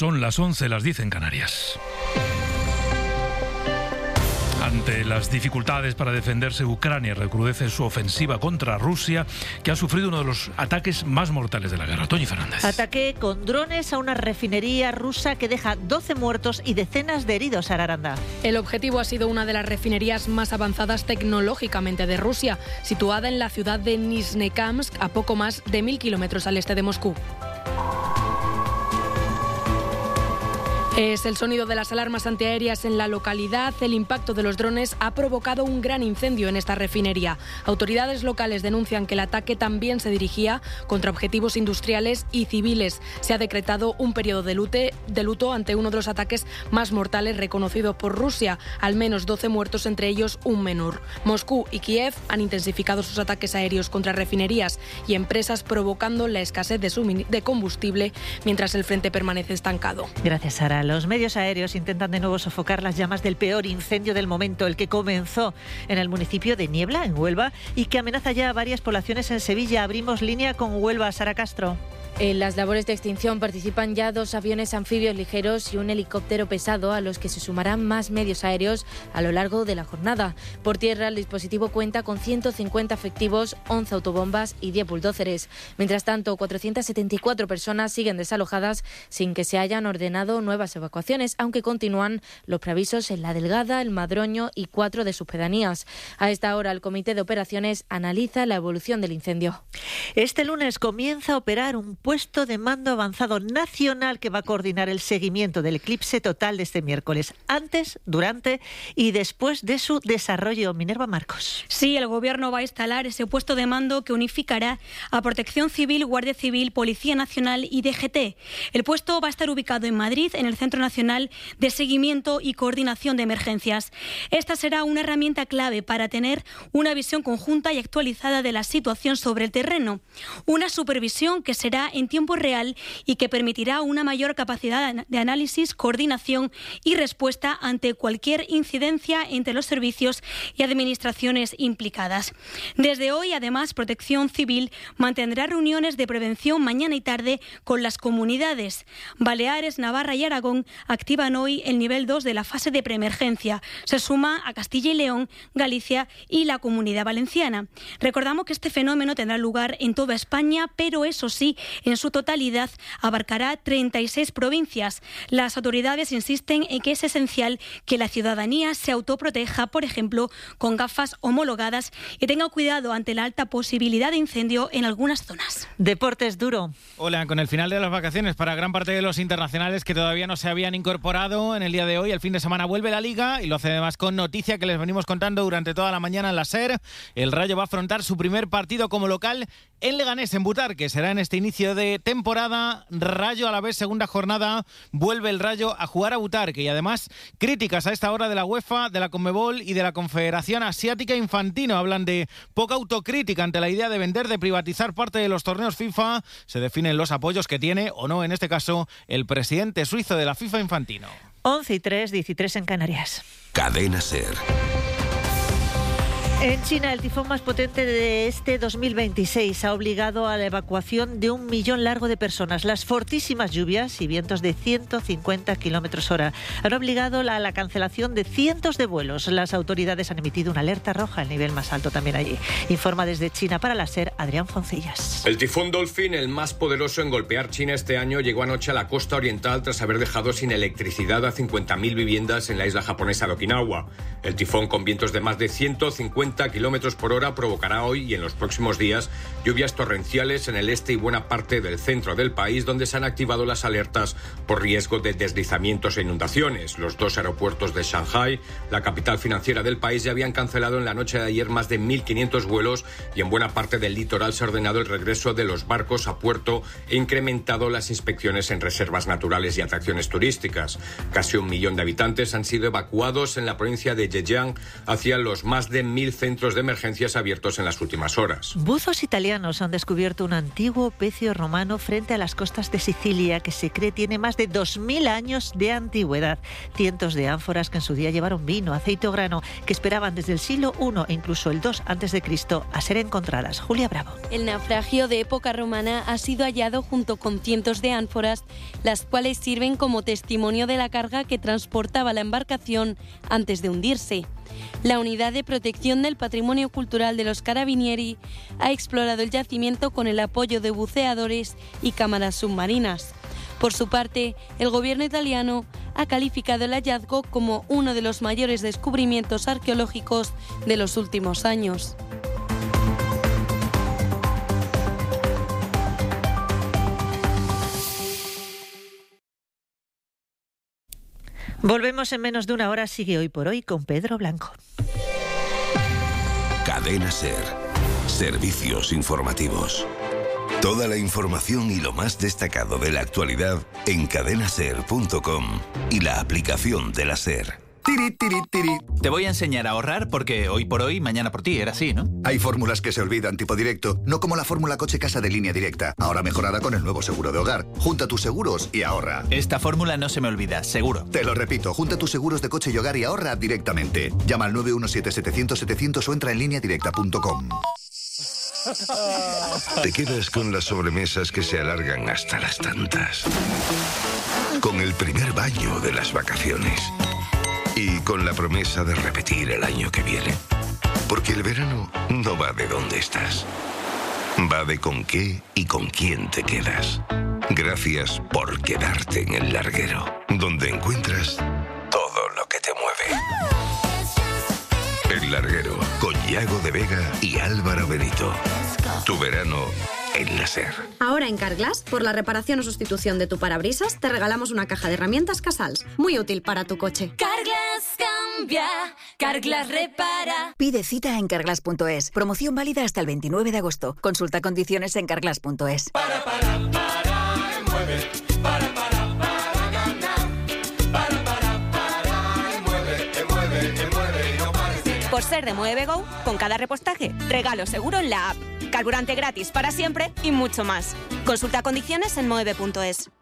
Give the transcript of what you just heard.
Son las 11, las 10 en Canarias. Ante las dificultades para defenderse, Ucrania recrudece su ofensiva contra Rusia, que ha sufrido uno de los ataques más mortales de la guerra. Toñi Fernández. Ataque con drones a una refinería rusa que deja 12 muertos y decenas de heridos, Sara Aranda. El objetivo ha sido una de las refinerías más avanzadas tecnológicamente de Rusia, situada en la ciudad de Nizhnekamsk, a poco más de 1.000 kilómetros al este de Moscú. Es el sonido de las alarmas antiaéreas en la localidad. El impacto de los drones ha provocado un gran incendio en esta refinería. Autoridades locales denuncian que el ataque también se dirigía contra objetivos industriales y civiles. Se ha decretado un periodo de luto ante uno de los ataques más mortales reconocidos por Rusia. Al menos 12 muertos, entre ellos un menor. Moscú y Kiev han intensificado sus ataques aéreos contra refinerías y empresas, provocando la escasez de combustible, mientras el frente permanece estancado. Gracias, Sara. Los medios aéreos intentan de nuevo sofocar las llamas del peor incendio del momento, el que comenzó en el municipio de Niebla, en Huelva, y que amenaza ya a varias poblaciones en Sevilla. Abrimos línea con Huelva. Sara Castro. En las labores de extinción participan ya 2 aviones anfibios ligeros y un helicóptero pesado, a los que se sumarán más medios aéreos a lo largo de la jornada. Por tierra, el dispositivo cuenta con 150 efectivos, 11 autobombas y 10 bulldózeres. Mientras tanto, 474 personas siguen desalojadas sin que se hayan ordenado nuevas evacuaciones, aunque continúan los preavisos en La Delgada, El Madroño y 4 de sus pedanías. A esta hora, el Comité de Operaciones analiza la evolución del incendio. Este lunes comienza a operar un puesto de mando avanzado nacional que va a coordinar el seguimiento del eclipse total de este miércoles, antes, durante y después de su desarrollo. Minerva Marcos. Sí, el Gobierno va a instalar ese puesto de mando que unificará a Protección Civil, Guardia Civil, Policía Nacional y DGT. El puesto va a estar ubicado en Madrid, en el Centro Nacional de Seguimiento y Coordinación de Emergencias. Esta será una herramienta clave para tener una visión conjunta y actualizada de la situación sobre el terreno. Una supervisión que será en tiempo real y que permitirá una mayor capacidad de análisis, coordinación y respuesta ante cualquier incidencia entre los servicios y administraciones implicadas. Desde hoy, además, Protección Civil mantendrá reuniones de prevención mañana y tarde con las comunidades. Baleares, Navarra y Aragón activan hoy el nivel 2 de la fase de preemergencia. Se suma a Castilla y León, Galicia y la Comunidad Valenciana. Recordamos que este fenómeno tendrá lugar en toda España, pero eso sí, en su totalidad abarcará 36 provincias. Las autoridades insisten en que es esencial que la ciudadanía se autoproteja, por ejemplo, con gafas homologadas, y tenga cuidado ante la alta posibilidad de incendio en algunas zonas. Deportes duro. Hola, con el final de las vacaciones para gran parte de los internacionales que todavía no se habían incorporado en el día de hoy, el fin de semana vuelve la Liga y lo hace además con noticia que les venimos contando durante toda la mañana en la SER. El Rayo va a afrontar su primer partido como local en Leganés, en Butar, que será en este inicio de temporada. Rayo Alavés, segunda jornada, vuelve el Rayo a jugar a Butarque, y además críticas a esta hora de la UEFA, de la Conmebol y de la Confederación Asiática Infantino. Hablan de poca autocrítica ante la idea de vender, de privatizar parte de los torneos FIFA. Se definen los apoyos que tiene, o no, en este caso, el presidente suizo de la FIFA Infantino. 11:03, 13 en Canarias. Cadena SER. En China, el tifón más potente de este 2026 ha obligado a la evacuación de 1 millón largo de personas. Las fortísimas lluvias y vientos de 150 km/h han obligado a la cancelación de cientos de vuelos. Las autoridades han emitido una alerta roja, el nivel más alto también allí. Informa desde China para la SER, Adrián Foncillas. El tifón Dolphin, el más poderoso en golpear China este año, llegó anoche a la costa oriental tras haber dejado sin electricidad a 50.000 viviendas en la isla japonesa de Okinawa. El tifón, con vientos de más de 150 km/h, provocará hoy y en los próximos días lluvias torrenciales en el este y buena parte del centro del país, donde se han activado las alertas por riesgo de deslizamientos e inundaciones. Los 2 aeropuertos de Shanghái, la capital financiera del país, ya habían cancelado en la noche de ayer más de 1.500 vuelos, y en buena parte del litoral se ha ordenado el regreso de los barcos a puerto e incrementado las inspecciones en reservas naturales y atracciones turísticas. Casi 1 millón de habitantes han sido evacuados en la provincia de Zhejiang hacia los más de 1.000 centros de emergencias abiertos en las últimas horas. Buzos italianos han descubierto un antiguo pecio romano frente a las costas de Sicilia que se cree tiene más de 2000 años de antigüedad. Cientos de ánforas que en su día llevaron vino, aceite o grano que esperaban desde el siglo I e incluso el II a.C. a ser encontradas. Julia Bravo. El naufragio de época romana ha sido hallado junto con cientos de ánforas, las cuales sirven como testimonio de la carga que transportaba la embarcación antes de hundirse. La Unidad de Protección del Patrimonio Cultural de los Carabinieri ha explorado el yacimiento con el apoyo de buceadores y cámaras submarinas. Por su parte, el gobierno italiano ha calificado el hallazgo como uno de los mayores descubrimientos arqueológicos de los últimos años. Volvemos en menos de una hora. Sigue Hoy por Hoy con Pedro Blanco. Cadena SER. Servicios informativos. Toda la información y lo más destacado de la actualidad en cadenaser.com y la aplicación de la SER. Tiri, tiri, tiri. Te voy a enseñar a ahorrar porque hoy por hoy, mañana por ti, era así, ¿no? Hay fórmulas que se olvidan, tipo directo, no como la fórmula coche casa de Línea Directa, ahora mejorada con el nuevo seguro de hogar. Junta tus seguros y ahorra. Esta fórmula no se me olvida, seguro. Te lo repito, junta tus seguros de coche y hogar y ahorra directamente. Llama al 917-700-700 o entra en lineadirecta.com. Te quedas con las sobremesas que se alargan hasta las tantas. Con el primer baño de las vacaciones. Y con la promesa de repetir el año que viene. Porque el verano no va de dónde estás. Va de con qué y con quién te quedas. Gracias por quedarte en el larguero, donde encuentras todo lo que te mueve. El Larguero, con Yago de Vega y Álvaro Benito. Tu verano en la SER. Ahora en Carglass, por la reparación o sustitución de tu parabrisas, te regalamos una caja de herramientas Casals, muy útil para tu coche. Carglass cambia, Carglass repara. Pide cita en carglass.es. Promoción válida hasta el 29 de agosto. Consulta condiciones en carglass.es. Mueve, para ganar. Mueve, no pares de ganar. Por ser de Mueve Go, con cada repostaje, regalo seguro en la app. Carburante gratis para siempre y mucho más. Consulta condiciones en mueve.es.